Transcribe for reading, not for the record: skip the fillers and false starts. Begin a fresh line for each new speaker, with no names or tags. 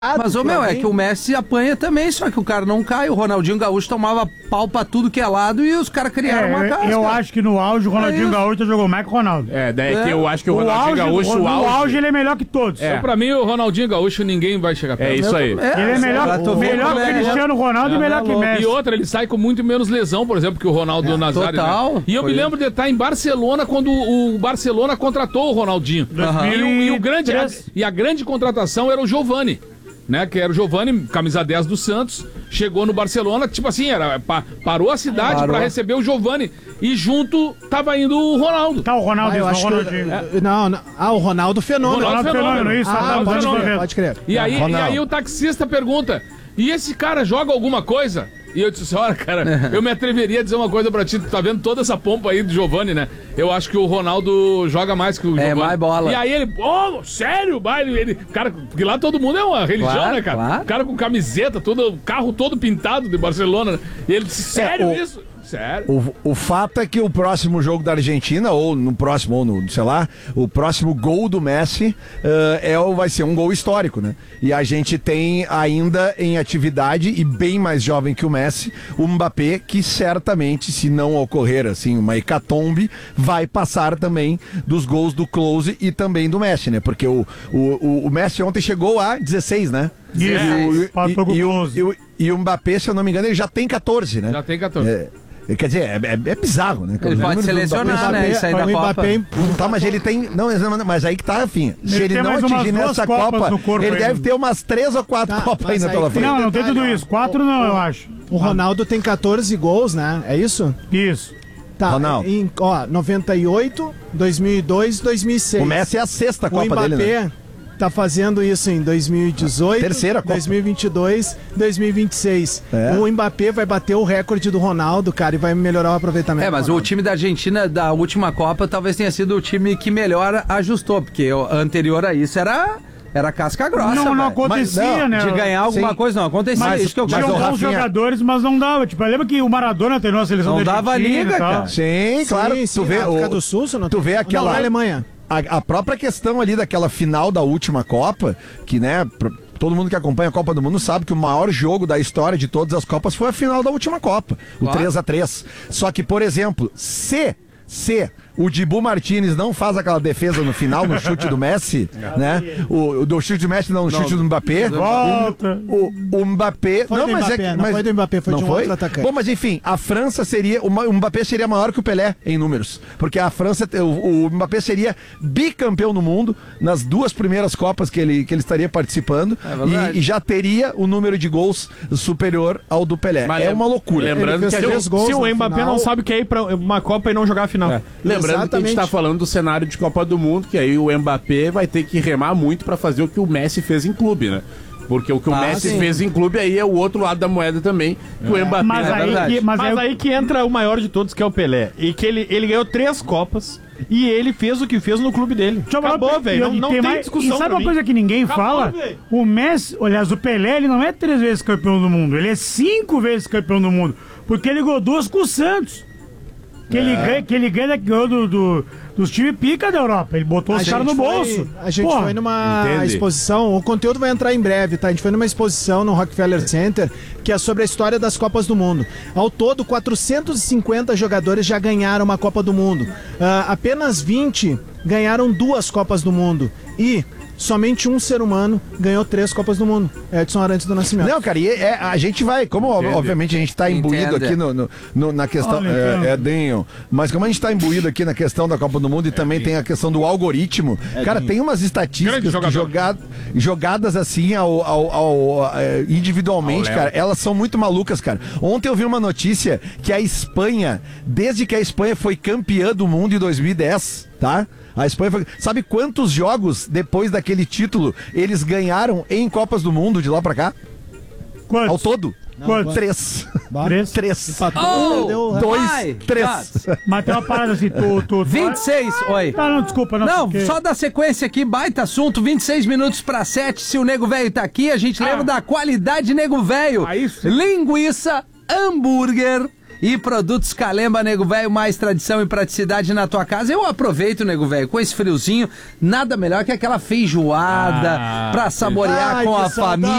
Mas, é que o Messi apanha também, só que o cara não cai. O Ronaldinho Gaúcho tomava pau pra tudo que é lado e os caras criaram uma casca.
Eu acho que no auge o Ronaldinho Gaúcho jogou mais que o Ronaldo.
Que eu acho que o Ronaldinho Gaúcho...
No auge ele é melhor que todos.
Então, pra mim, o Ronaldinho Gaúcho, ninguém vai chegar perto.
É isso aí.
Ele é melhor que Cristiano Ronaldo e melhor que Messi.
E outra, ele sai com muito menos lesão, por exemplo, que o Ronaldo Nazário.
Total.
Né? E eu me lembro de estar em Barcelona quando o Barcelona contratou o Ronaldinho. E a grande contratação era o Giovani. Né, que era o Giovani, camisa 10 do Santos, chegou no Barcelona, tipo assim, parou a cidade pra receber o Giovani, e junto tava indo o Ronaldo.
Tá, o Ronaldo,
eu acho o Ronaldo Fenômeno.
O Ronaldo Fenômeno, isso.
Pode crer.
E aí o taxista pergunta, e esse cara joga alguma coisa? E eu disse, olha, cara, eu me atreveria a dizer uma coisa pra ti, tu tá vendo toda essa pompa aí do Giovani, né? Eu acho que o Ronaldo joga mais que o Giovani.
Mais bola.
E aí ele, sério? Cara, porque lá todo mundo é uma religião, né, cara? Claro. O cara com camiseta, carro todo pintado de Barcelona, né? E ele disse, sério isso? Sério?
O fato é que o próximo jogo da Argentina, ou no sei lá, o próximo gol do Messi vai ser um gol histórico, né? E a gente tem ainda em atividade, e bem mais jovem que o Messi, o Mbappé, que certamente, se não ocorrer assim uma hecatombe, vai passar também dos gols do Close e também do Messi, né? Porque o Messi ontem chegou a 16, né? E o Mbappé, se eu não me engano, ele já tem 14, né?
Já tem 14.
Quer dizer, é bizarro, né?
Ele pode selecionar, né? Isso aí da Copa.
Tá, mas ele tem... Não, mas aí que tá, afim. Se ele não atingir nessa Copa, ele deve ter umas 3 ou 4 Copas ainda pela frente.
Não tem tudo isso. 4 não, eu acho.
O Ronaldo tem 14 gols, né? É isso?
Isso.
Tá,
Ronaldo.
98, 2002, 2006.
O Messi é a 6ª Copa dele, né?
Tá fazendo isso em 2018,
terceira Copa.
2022, 2026. O Mbappé vai bater o recorde do Ronaldo, cara, e vai melhorar o aproveitamento.
Mas o time da Argentina da última Copa talvez tenha sido o time que melhor ajustou, porque o anterior a isso era casca grossa.
Não acontecia, né?
De ganhar alguma coisa, não acontecia.
Mas
isso que eu
tinham bons jogadores, mas não dava. Tipo, lembra que o Maradona treinou a seleção
não dava liga, cara.
Sim, claro.
Tu vê
África
do Sul,
tu vê aquela...
Não, Alemanha.
A própria questão ali daquela final da última Copa, que, né, todo mundo que acompanha a Copa do Mundo sabe que o maior jogo da história de todas as Copas foi a final da última Copa, o 3-3. Só que, por exemplo, se o Dibu Martínez não faz aquela defesa no final, no chute do Messi, né? Do chute do Messi, não, no chute do Mbappé. O Mbappé...
Não foi do Mbappé, foi de um outro atacante.
Bom, mas enfim, a França seria... O Mbappé seria maior que o Pelé em números. Porque a França... O Mbappé seria bicampeão no mundo nas 2 primeiras Copas que ele estaria participando. E já teria o número de gols superior ao do Pelé. Mas é uma loucura.
Lembrando que se o Mbappé não sabe que é ir pra uma Copa e não jogar a final. Lembrando que a gente tá falando do cenário de Copa do Mundo, que aí o Mbappé vai ter que remar muito pra fazer o que o Messi fez em clube, né? Porque o que o Messi fez em clube aí é o outro lado da moeda também, que o Mbappé...
Mas aí que entra o maior de todos, que é o Pelé. E que ele ganhou 3 Copas e ele fez o que fez no clube dele. Acabou, velho. Não tem discussão. E sabe uma coisa que ninguém fala? O Messi, aliás, o Pelé, ele não é 3 vezes campeão do mundo, ele é 5 vezes campeão do mundo. Porque ele ganhou 2 com o Santos. Que ele ganha dos times pica da Europa. Ele botou os caras no bolso.
A gente foi numa exposição, o conteúdo vai entrar em breve, tá? A gente foi numa exposição no Rockefeller Center, que é sobre a história das Copas do Mundo. Ao todo, 450 jogadores já ganharam uma Copa do Mundo. Apenas 20 ganharam 2 Copas do Mundo. E somente um ser humano ganhou 3 Copas do Mundo. Edson Arantes do Nascimento.
Não, cara, a gente vai, como obviamente a gente tá imbuído aqui na questão, Dinho, mas como a gente tá imbuído aqui na questão da Copa do Mundo e também tem a questão do algoritmo, cara, tem umas estatísticas jogadas assim individualmente, cara, elas são muito malucas, cara. Ontem eu vi uma notícia que a Espanha, desde que a Espanha foi campeã do mundo em 2010, tá? A Espanha foi... Sabe quantos jogos depois daquele título eles ganharam em Copas do Mundo de lá pra cá?
Quantos?
Ao todo?
Quantos?
3.
3.
1, 2, 3.
Mas tem uma parada assim,
26, oi.
Não, desculpa.
Não, só da sequência aqui, baita assunto, 26 minutos pra 7, se o Nego Velho tá aqui, a gente lembra da qualidade Nego Velho. Linguiça, hambúrguer e produtos Calemba, Nego Velho, mais tradição e praticidade na tua casa. Eu aproveito, Nego Velho, com esse friozinho, nada melhor que aquela feijoada pra saborear com a família.